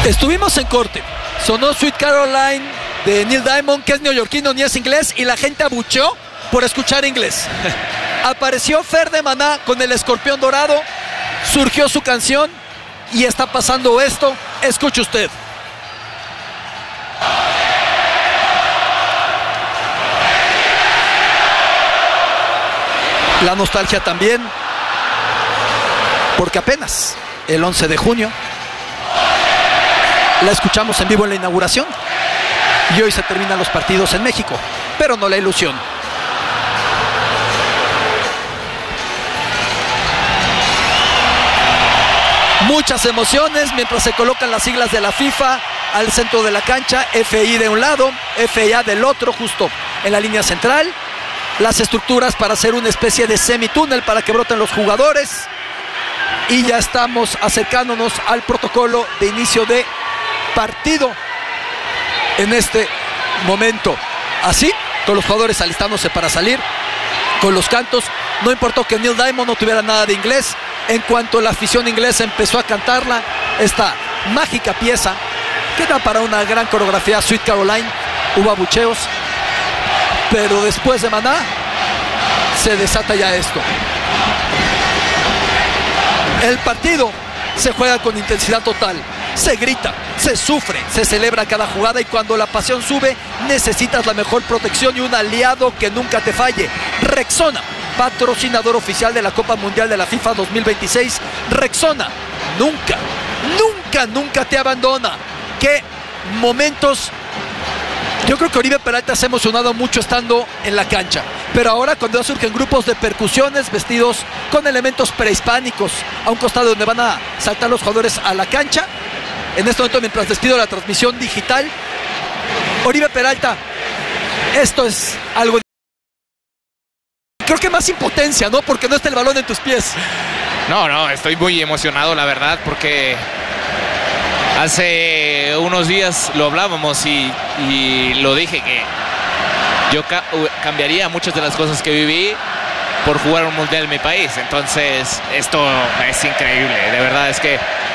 Estuvimos en corte. Sonó Sweet Caroline de Neil Diamond, que es neoyorquino ni es inglés, y la gente abucheó por escuchar inglés. Apareció Fer de Maná con el escorpión dorado, surgió su canción y está pasando esto. Escuche usted. La nostalgia también, porque apenas el 11 de junio la escuchamos en vivo en la inauguración y hoy se terminan los partidos en México, pero no la ilusión. Muchas emociones mientras se colocan las siglas de la FIFA al centro de la cancha, FI de un lado, FIA del otro, justo en la línea central. Las estructuras para hacer una especie de semitúnel para que broten los jugadores. Y ya estamos acercándonos al protocolo de inicio de partido en este momento. Así, con los jugadores alistándose para salir, con los cantos. No importó que Neil Diamond no tuviera nada de inglés. En cuanto la afición inglesa empezó a cantarla, esta mágica pieza que da para una gran coreografía, Sweet Caroline, hubo abucheos, pero después de Maná se desata ya esto. El partido se juega con intensidad total, se grita, se sufre, se celebra cada jugada, y cuando la pasión sube necesitas la mejor protección y un aliado que nunca te falle. Rexona, patrocinador oficial de la Copa Mundial de la FIFA 2026. Rexona nunca te abandona. Qué momentos. Yo creo que Oribe Peralta se ha emocionado mucho estando en la cancha, pero ahora cuando surgen grupos de percusiones vestidos con elementos prehispánicos a un costado donde van a saltar los jugadores a la cancha, en este momento mientras despido la transmisión digital, Oribe Peralta, esto es algo, creo que más impotencia, ¿no? Porque no está el balón en tus pies. No, estoy muy emocionado, la verdad, porque hace unos días lo hablábamos y lo dije, que yo cambiaría muchas de las cosas que viví por jugar un mundial en mi país. Entonces esto es increíble, de verdad. Es que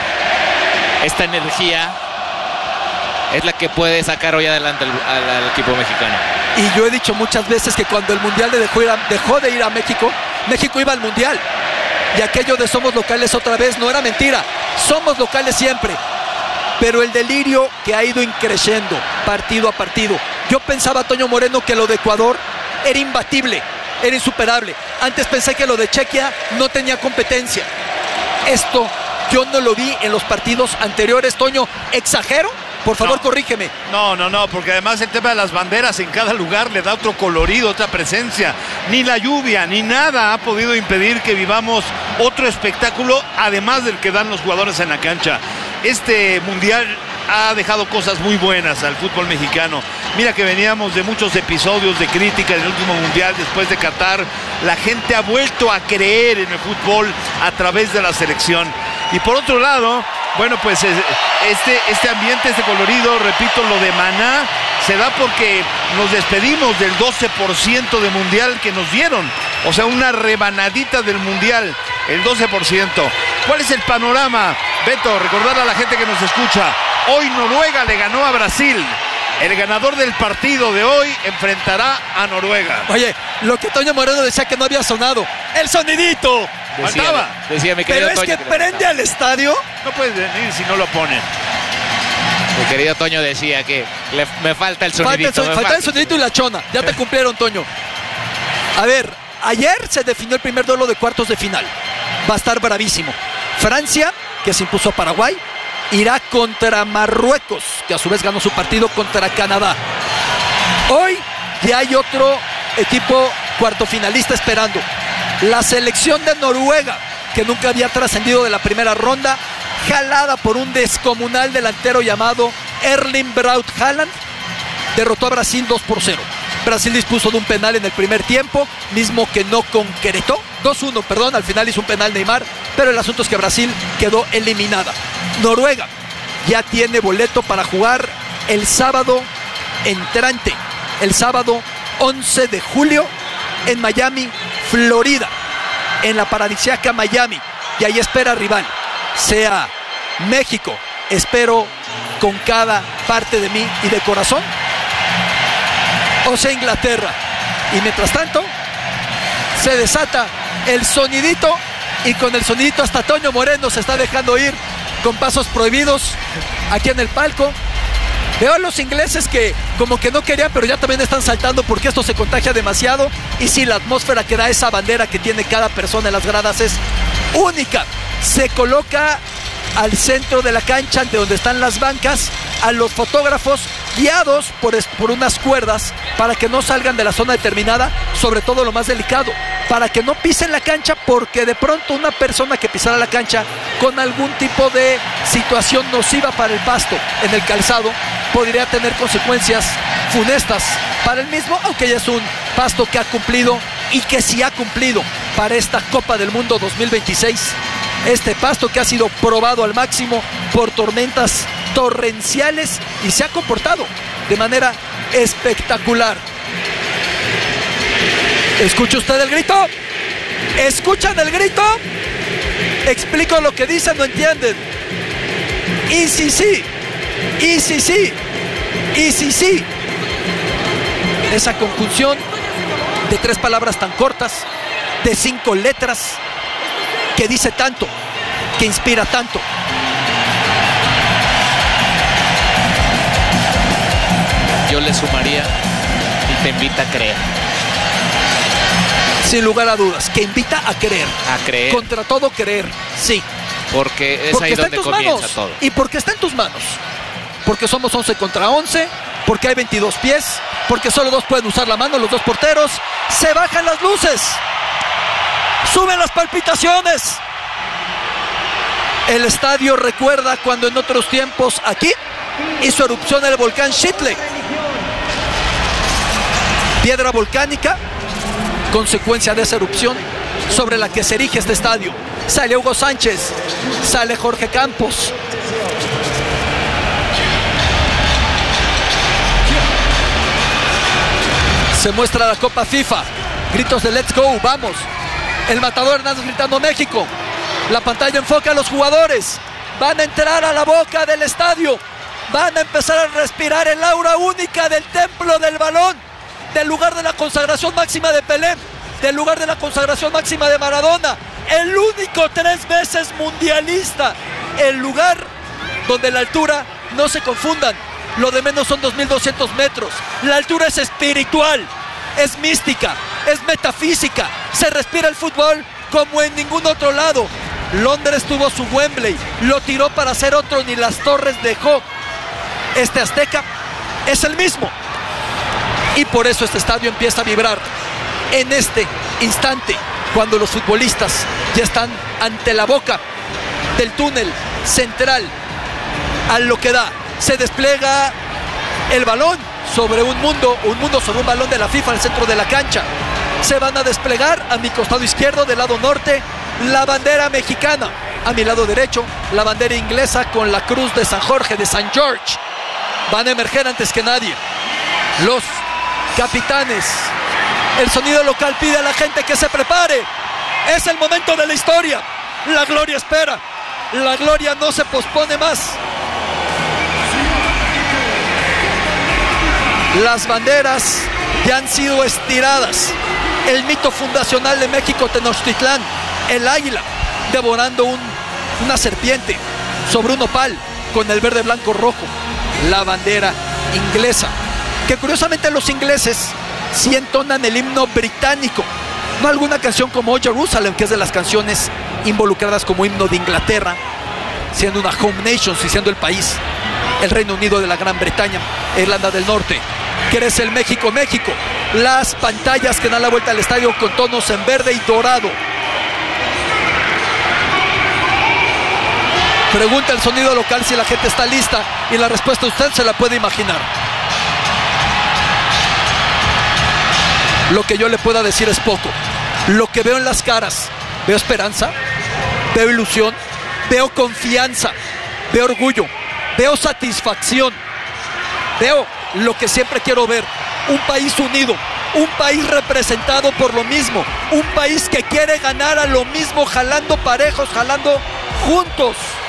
esta energía es la que puede sacar hoy adelante al equipo mexicano. Y yo he dicho muchas veces que cuando el mundial dejó de ir a México, México iba al mundial, y aquello de somos locales otra vez no era mentira. Somos locales siempre, pero el delirio que ha ido increciendo partido a partido. Yo pensaba, Toño Moreno, que lo de Ecuador era imbatible, era insuperable. Antes pensé que lo de Chequia no tenía competencia. Esto yo no lo vi en los partidos anteriores. Toño, ¿exagero? Por favor, corrígeme. No, porque además el tema de las banderas en cada lugar le da otro colorido, otra presencia. Ni la lluvia, ni nada ha podido impedir que vivamos otro espectáculo, además del que dan los jugadores en la cancha. Este mundial ha dejado cosas muy buenas al fútbol mexicano. Mira que veníamos de muchos episodios de crítica en el último mundial después de Qatar. La gente ha vuelto a creer en el fútbol a través de la selección. Y por otro lado, bueno, pues este ambiente, este colorido, repito, lo de Maná, se da porque nos despedimos del 12% de mundial que nos dieron. O sea, una rebanadita del mundial, el 12%. ¿Cuál es el panorama, Beto? Recordar a la gente que nos escucha. Hoy Noruega le ganó a Brasil. El ganador del partido de hoy enfrentará a Noruega. Oye, lo que Toño Moreno decía que no había sonado, el sonidito. Decía mi Pero querido es Toño, que prende al estadio. No puedes venir si no lo ponen. Mi querido Toño decía que me falta el sonidito. Falta el sonidito y la chona. Ya te cumplieron, Toño. A ver, ayer se definió el primer duelo de cuartos de final. Va a estar bravísimo. Francia, que se impuso a Paraguay, irá contra Marruecos, que a su vez ganó su partido contra Canadá. Hoy ya hay otro equipo cuartofinalista esperando. La selección de Noruega, que nunca había trascendido de la primera ronda, jalada por un descomunal delantero llamado Erling Braut Haaland, derrotó a Brasil 2-0. Brasil dispuso de un penal en el primer tiempo, mismo que no concretó. 2-1, perdón, al final hizo un penal Neymar, pero el asunto es que Brasil quedó eliminada. Noruega ya tiene boleto para jugar el sábado entrante, el sábado 11 de julio en Miami, Florida, en la paradisíaca Miami, y ahí espera rival, sea México, espero con cada parte de mí y de corazón, o sea Inglaterra. Y mientras tanto se desata el sonidito, y con el sonidito hasta Toño Moreno se está dejando ir con pasos prohibidos aquí en el palco. Veo a los ingleses que como que no querían, pero ya también están saltando porque esto se contagia demasiado. Y sí, la atmósfera que da esa bandera que tiene cada persona en las gradas es única. Se coloca al centro de la cancha, ante donde están las bancas, a los fotógrafos guiados por unas cuerdas para que no salgan de la zona determinada, sobre todo lo más delicado, para que no pisen la cancha, porque de pronto una persona que pisara la cancha con algún tipo de situación nociva para el pasto en el calzado podría tener consecuencias funestas para el mismo, aunque ya es un pasto que ha cumplido y que sí ha cumplido para esta Copa del Mundo 2026. Este pasto que ha sido probado al máximo por tormentas torrenciales y se ha comportado de manera espectacular. ¿Escucha usted el grito? ¿Escuchan el grito? Explico lo que dicen, no entienden. Y sí, sí. Y sí, sí. Y sí, sí. Esa conjunción de 3 palabras tan cortas, de 5 letras, que dice tanto, que inspira tanto. Yo le sumaría y te invita a creer. Sin lugar a dudas, que invita a creer. A creer. Contra todo creer, sí. Porque es porque ahí donde comienza manos, todo. Y porque está en tus manos. Porque somos 11 contra 11, porque hay 22 pies, porque solo 2 pueden usar la mano, los 2 porteros. Se bajan las luces. Suben las palpitaciones. El estadio recuerda cuando en otros tiempos aquí hizo erupción el volcán Shitle. Piedra volcánica, consecuencia de esa erupción sobre la que se erige este estadio. Sale Hugo Sánchez, sale Jorge Campos. Se muestra la Copa FIFA. Gritos de Let's Go, vamos. El matador Hernández gritando México. La pantalla enfoca a los jugadores. Van a entrar a la boca del estadio. Van a empezar a respirar el aura única del templo del balón, del lugar de la consagración máxima de Pelé, del lugar de la consagración máxima de Maradona, el único 3 veces mundialista, el lugar donde la altura, no se confundan, lo de menos son 2.200 metros. La altura es espiritual, es mística, es metafísica. Se respira el fútbol como en ningún otro lado. Londres tuvo su Wembley, lo tiró para hacer otro, ni las torres dejó. Este Azteca es el mismo. Y por eso este estadio empieza a vibrar en este instante, cuando los futbolistas ya están ante la boca del túnel central. A lo que da, se despliega el balón sobre un mundo sobre un balón de la FIFA en el centro de la cancha. Se van a desplegar a mi costado izquierdo, del lado norte, la bandera mexicana. A mi lado derecho, la bandera inglesa con la cruz de San Jorge, de San George. Van a emerger antes que nadie los capitanes. El sonido local pide a la gente que se prepare. Es el momento de la historia. La gloria espera. La gloria no se pospone más. Las banderas ya han sido estiradas. El mito fundacional de México, Tenochtitlán, el águila devorando una serpiente sobre un opal con el verde, blanco, rojo. La bandera inglesa, que curiosamente los ingleses sí entonan el himno británico, no alguna canción como Oh Jerusalem, que es de las canciones involucradas como himno de Inglaterra, siendo una home nation, y siendo el país, el Reino Unido de la Gran Bretaña, Irlanda del Norte. Crece el México, México. Las pantallas que dan la vuelta al estadio con tonos en verde y dorado. Pregunta el sonido local si la gente está lista, y la respuesta usted se la puede imaginar. Lo que yo le pueda decir es poco. Lo que veo en las caras, veo esperanza, veo ilusión, veo confianza, veo orgullo, veo satisfacción, veo lo que siempre quiero ver: un país unido, un país representado por lo mismo, un país que quiere ganar a lo mismo, jalando parejos, jalando juntos.